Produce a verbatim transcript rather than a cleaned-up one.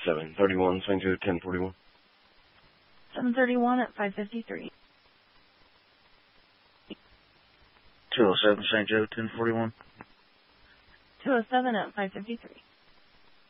seven thirty-one, Saint Joe, ten forty-one. seven thirty-one at five fifty-three. two oh seven, Saint Joe, ten forty-one. two oh seven at five fifty-three.